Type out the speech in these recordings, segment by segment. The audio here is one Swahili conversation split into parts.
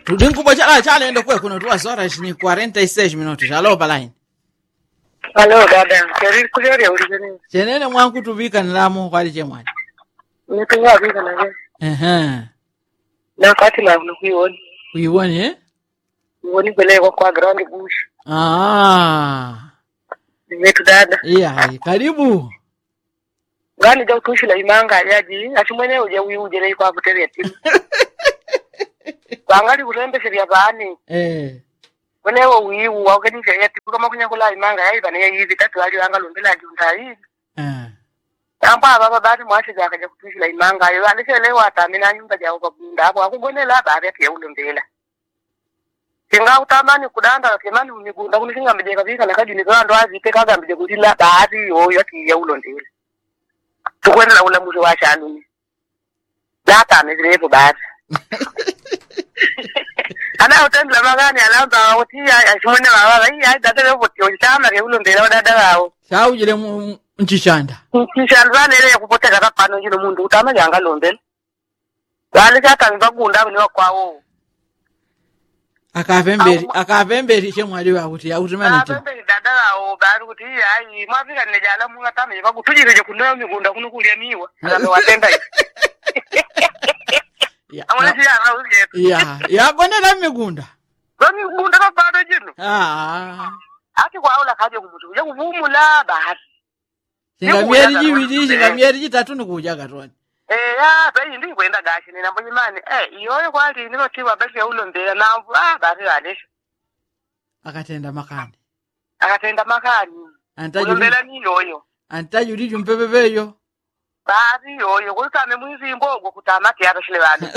Tudinku bochala chale ndo kwe kuno tuwa sora ni 46 minutos. Alo balaini. Alo dada, keri kuleria ulijeni. Chenene mwangu tubika nlamu kwali chemwani. Nituwa bika na je. Na kati na kuiwoni. Kuiwoni eh? Kuiwoni bele kwa ground bush. Nimetu dada. Iya, karibu. Gani ja utushi la imanga yaji, ashimwene uje lei kwa butere timu. Bangali urembe sheria bani. Wenewo wiwu wakati sheria timu kama kunyakula imanga yayi bane yayi bitatu ali anga lombela junta hivi. Amba baba bari mwashi jakaje kutushi la imanga yo alishelewa atamina nyumba ja ukabunda hapo akugonela baada ya ulombela. Kinga utamani kudanda kemani migunda kunishinga mbejeka bika nakadi ndo azite kaga mbeje kutila baadhi yoyo ati ya ulondela. Tukwenda ula muzi wa shanu. Data amezirepo baadhi. Ana utenda magani alamba otia ashimone baba hii data leo chama ke ulondela dada wao. Saujile nchishanda. Nchishanda lele kupoteka kapano jino mundu utama janga lombela. Wale chata mbagunda ni wakwawo. Akavemberi chemwali wa kuti autimani ti. Akavemberi dada wao bari kuti hayi mwafika nejala munga tame bakutujire kuno migunda kuno kulia miwa. Alabe watenda. Ya gonela migunda. Migunda kapano jino. Ati kwaula kaje kumutu kuja kuvumula bahari. Shingamyeri jitatu nikuja katwani. Bayi ndi kwenda gashi nina mbonyimani iyoyo kwali ninotiwa basi ya ulombela namvu bari alesha. Akatenda makani. Ulombela ni yoyo. Antajuri jumpepepeyo. Bari yoyo kulitame mwizi mbogo kutamati ya kashile bani.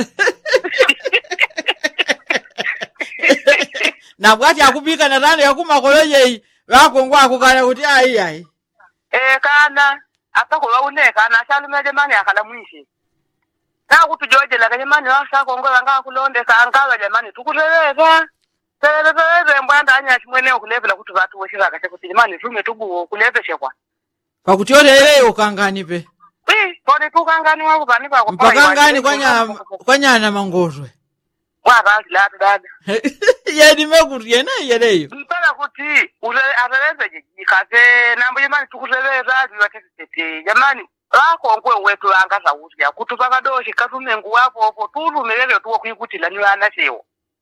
Na bwati akubika na rano ya kumakoloje wako ngwa kukana kuti ai. Kana atako wauneka na shalume jamani akala mwishi. Na kutujoje la jamani wasa kongo langa kulonde kaangawa jamani tukuleleza. Teleleza mbanda anya chimwene okulevela kutuvatu woshira kache kuti jamani tume tubu kuleveshe kwa. Pakutiole ile ukangani pe. Pone tukangani wako bani kwa. Mpakangani kwa nyana mangozwe. Wabangi la dada. Yedi mekurie na yeleyo. Mpaka kuti ureleza jikaze nambo jamani tukuleleza ziwatete jamani wako ngwe wetu anga sausia kutupaka doshi katumengu wapo hapo turumelele tuwa kuikutila ni wana sewo.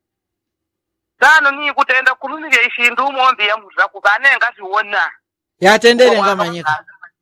Dano ni kutenda kulunike ishindu mombi ya muza kubane ngasiwona. Yatendele ngamanyika.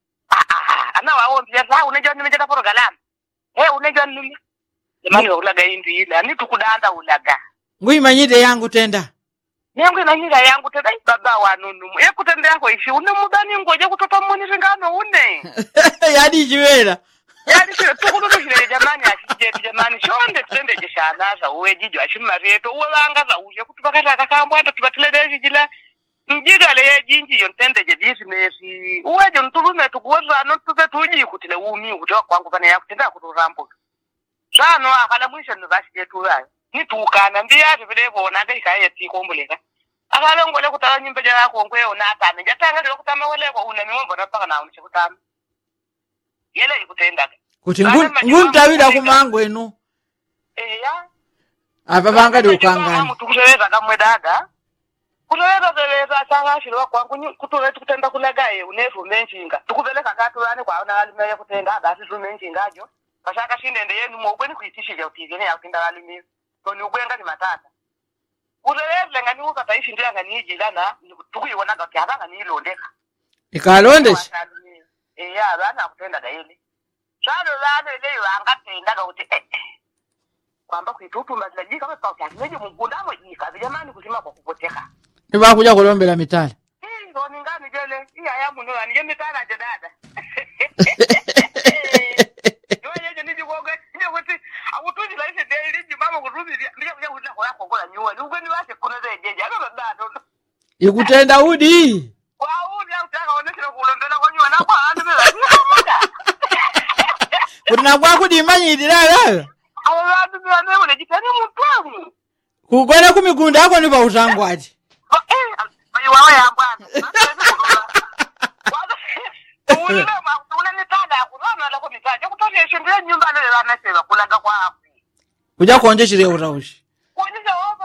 Ana waombi ya saa unajua nimejeta porogalama. Unajua nini? Jamani ulaga indi ila ni tukudanda ulaga. Ngui manyite yangu tenda. Nengu inanyika yangu tenda baba wanunu. Kutenda yako ishi une mudani ngoje kutopa mwini zingano une. Yadi jiwela. Yadi tukududushile jamani ashijeti jamani shonde tende jeshanaza uwe jijo ashimareto uwe wangaza uje kutupakata kakambwa ata tupatilele jila. Mjiga le jinji yontende je business uwe jo ntulume tukuweza no tuze tuji kutile umi kutoka kwangu bana ya kutenda kuturambo. Sano akala mwisho nvashi yetu yayo. Ni tukana ndia vile bona ngai kaya tikombuleka. Akala ngole kutala nyimbe yako ngwe onata njatanga lo kutama wale kwa una mimbo na paka na unishe kutama. Yele ikutenda. Kuti nguntawida kumango eno. Ya. Aba banga de ukangani. Mutukuleza kamwe dada. Kuleza sanga shiro kwangu kutenda kulagaye unefu menchinga. Tukubeleka katu bane kwa ona alimeye kutenda basi tu menchingajo. Kashaka shindende yenu mugweni kuitishije utigene yakinda walimi. Koni ugwenga ni matata. Ulele ngani ukataishi ndia ngani jilana tukuyibona ngati abanga ni ilondeka. Ikalondesha. Bana kutenda daili. Chalo lana ile angatenda kuti kwamba kuitutu mazlaji kama pauka neje mugunda mojika jamani kusema kwa kupoteka. Niba kuja kulombela mitali. Ngoni ngani jele iya ya muno ani mitali aje dada. Ikutenda udi. Kwa udi au taka onesha kulondela kwa nyua na kwa ande bila. Kuna kwa kudimanyi dilala. Awatu bana wale jitani mutamu. Kugona kumigunda yako ni bautangu ati. Bayi wawe ya bwana. Una nitada kurona la kwa mitaje kutoka shindwe nyumba leo anasema kulaga kwa hapo. Kuja kuonje shire utaushi. Kuonyesha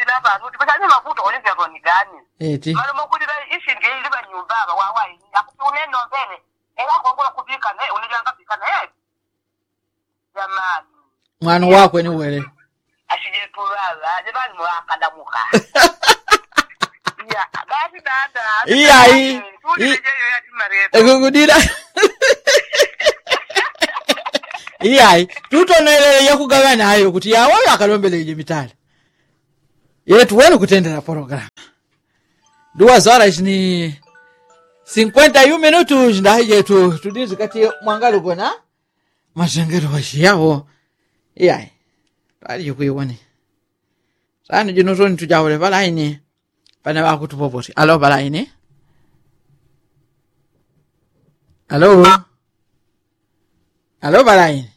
jina abantu tipasanye mavuto olivya roni gani eti malo mokulira ishi ndiye liba nyumba wawayi yakutuneno mbele era kongola kubika ne unijanga bika ne jamani mwana wako ni wele ashije tulala jebani mwakanda muka ya basi dada iya ekukudira iya tutonelele yakugabana hayo kuti yawo akalombeleje mitala yetu wenu kutendera program 2 horas ni 51 minutos ndaje tudizi kati mwangalo kona mazengero washiyawo iya pali kuiwone sana jinozoni tujawole balaini pana bakutupopoti alo balaini alo balaini